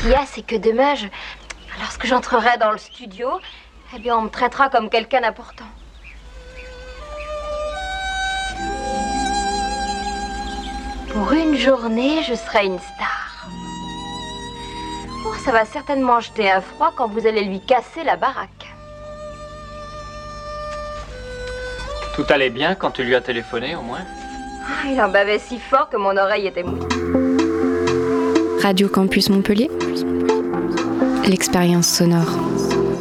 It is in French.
qu'il y a, c'est que demain, lorsque j'entrerai dans le studio, eh bien, on me traitera comme quelqu'un d'important. Pour une journée, je serai une star. Oh, ça va certainement jeter un froid quand vous allez lui casser la baraque. Tout allait bien quand tu lui as téléphoné, au moins? Ah, il en bavait si fort que mon oreille était mouillée. Radio Campus Montpellier, l'expérience sonore.